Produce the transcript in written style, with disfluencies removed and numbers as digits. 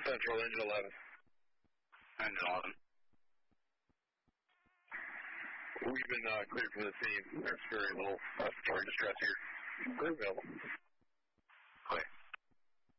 Central, engine 11. Engine 11. We've been cleared from the scene. There's very little story distress here. Clear available.